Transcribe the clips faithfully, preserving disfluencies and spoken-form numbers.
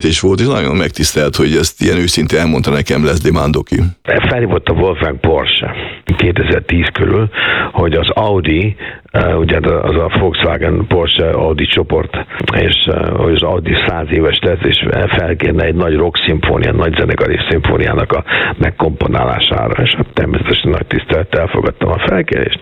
beszélgetés volt, és nagyon megtisztelt, hogy ezt ilyen őszintén elmondta nekem Leslie Mandoki. Felhívott a Wolfgang Porsche kétezer-tíz körül, hogy az Audi, ugye az a Volkswagen Porsche Audi csoport, és hogy az Audi száz éves lesz, és felkérne egy nagy rock szimfónia, nagy zenekari szimfóniának a megkomponálására, és természetesen nagy tisztelettel elfogadtam a felkérést.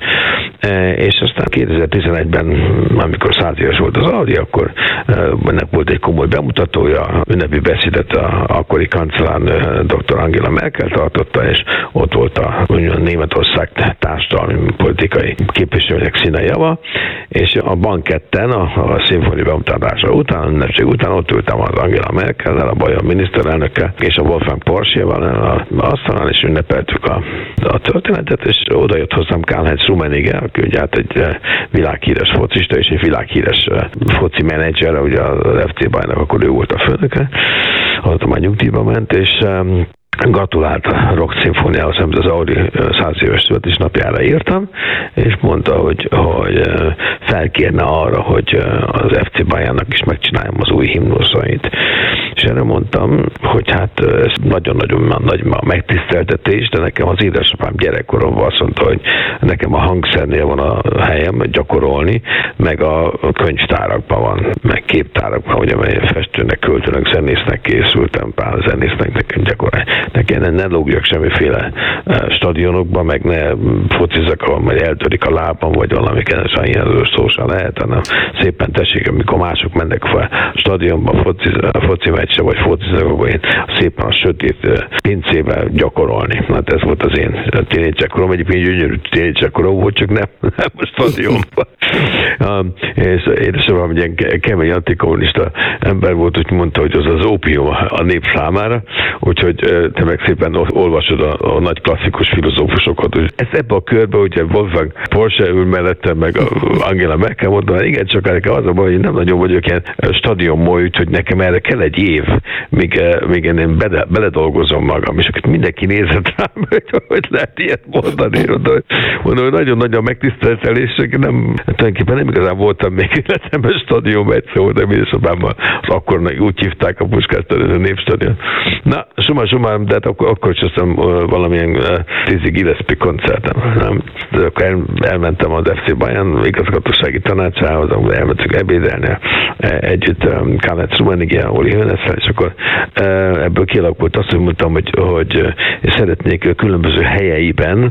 És aztán kétezer-tizenegyben, amikor száz éves volt az Audi, akkor ennek volt egy komoly bemutatója, ünnepi beszédet a akkori kancellárnő doktor Angela Merkel tartotta, és ott volt a Németország társadalmi politikai képviselőnek színe java, és a banketten, a, a szimfónia bemutatása után, a ünnepség után ott ültem az Angela Merkellel, a bajor miniszterelnökkel, és a Wolfgang Porsche-val az asztalán, és ünnepeltük a, a történetet, és oda jött hozzám Karl-Heinz Rummenigge, aki ugye hát egy világhíres focista, és egy világhíres foci menedzser, ugye az ef cé Bayernnak, akkor ő volt a főnöke, aztán már nyugdíjba ment, és gratulált a rock szimfóniához, amit az Audi száz éves születésnapjára írtam, és mondta, hogy, hogy felkérne arra, hogy az ef cé Bayernnak is megcsináljam az új himnuszait. És erre mondtam, hogy hát ez nagyon-nagyon nagy a megtiszteltetés, de nekem az édesapám gyerekkoromban azt mondta, hogy nekem a hangszernél van a helyem gyakorolni, meg a könyvtárakban van, meg képtárakban, ugye, amely festőnek, költőnek, zenésznek készültem, pár zenésznek nekem gyakorolni. Nekem ne, ne lógjak semmiféle stadionokba, meg ne focizzak, ahol majd eltörik a lábam, vagy valami kenesán ilyen szó sem lehet, hanem szépen tessék, amikor mások mennek fel a stadionba, foci, foci meccse, vagy focizzak, akkor én szépen a sötét pincébe gyakorolni. Hát ez volt az én tínédzserkorom, egyébként gyönyörű tínédzserkorom volt, csak nem, nem a stadionban. um, és édesapám egy ilyen kemény antikommunista ember volt, úgy mondta, hogy az az ópium a nép számára, úgyhogy te meg szépen olvasod a, a nagy klasszikus filozófusokat. Ez ebbe a körbe, ugye Wolfgang Porsche ül mellettem, meg a Angela Merkel mondta, igen, csak nekem az a baj, hogy nem nagyon vagyok ilyen stadionmój, úgyhogy nekem erre kell egy év, míg, míg én bele, beledolgozom magam, és akkor mindenki nézett rám, hogy, hogy lehet ilyet mondani. Mondom, hogy nagyon-nagyon megtiszteltelés, nem, tulajdonképpen nem igazán voltam még életemben stadionban, egyszer voltam édesapámmal, az akkor úgy hívták a Puskás a Népstadion. Na, summa summarum, de hát akkor, akkor cseszem valamilyen uh, Dizzy Gillespie koncertem. Nem? De akkor el, elmentem az ef cé Bayern igazgatósági tanácsához, ahol elmentünk ebédelni együtt um, Karl-Heinz Rummenigge, Uli Hoeneßsel, és akkor uh, ebből kialakult azt, hogy mondtam, hogy, hogy uh, szeretnék különböző helyeiben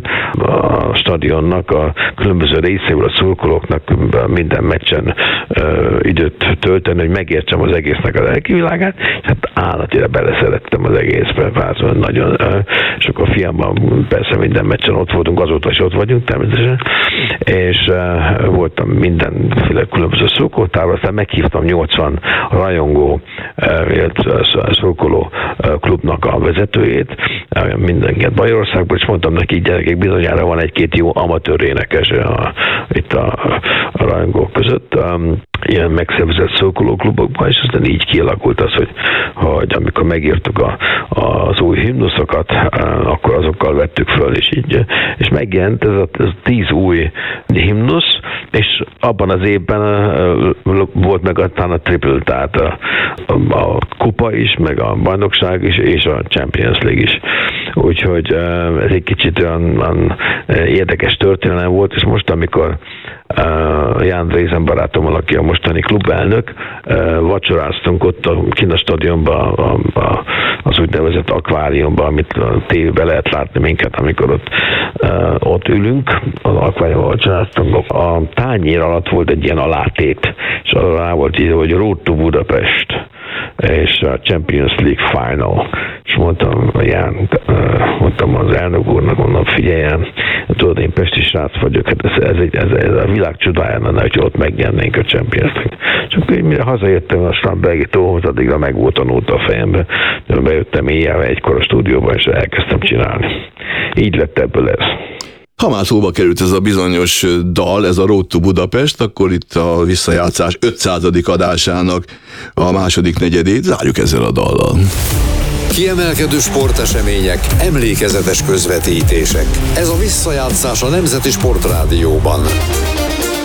a stadionnak, a különböző részéről a szurkolóknak minden meccsen uh, időt tölteni, hogy megértsem az egésznek a lelkivilágát, és hát állatira beleszerettem az egészbe, vázolni nagyon, és akkor a fiammal persze minden meccsen ott voltunk, azóta is ott vagyunk természetesen, és uh, voltam mindenféle különböző szurkolótávol, aztán meghívtam nyolcvan rajongó, uh, szurkoló uh, klubnak a vezetőjét, uh, mindenket Bajorországból, és mondtam neki, gyerekek, bizonyára van egy-két jó amatőr énekes a, itt a, a rajongók között, um, ilyen megszervezett szurkolóklubokban, és aztán így kialakult az, hogy, hogy amikor megírtuk a, az új himnuszokat, akkor azokkal vettük föl, és így, és megjelent ez a, ez a tíz új himnusz, és abban az évben volt meg aztán a triple, tehát a, a, a kupa is, meg a bajnokság is, és a Champions League is. Úgyhogy ez egy kicsit olyan, olyan érdekes történelem volt, és most, amikor Uh, Jan Drézen barátommal, aki a mostani klubelnök, uh, vacsoráztunk ott a Kína stadionban, a, a, az úgynevezett akváriumban, amit a tévében lehet látni minket, amikor ott, uh, ott ülünk, az akváriumban vacsoráztunk. A tányér alatt volt egy ilyen alátét, és arra rá volt írva, hogy Road to Budapest, és a Champions League Final. És mondtam, Ján, mondtam az elnök úrnak, mondom, figyeljen, tudod, én pesti srác vagyok, hát ez, ez, ez, ez a világ csodája lenne, hogy ott megnyernénk a Champions League. Csak én mire hazajöttem a Starnbergi tóhoz, addigra meg volt a nóta a fejembe, de bejöttem éjjel egykor a stúdióba, és elkezdtem csinálni. Így lett ebből ez. Ha már szóba került ez a bizonyos dal, ez a Road to Budapest, akkor itt a visszajátszás ötszázadik adásának a második negyedét zárjuk ezzel a dallal. Kiemelkedő sportesemények, emlékezetes közvetítések. Ez a visszajátszás a Nemzeti Sportrádióban.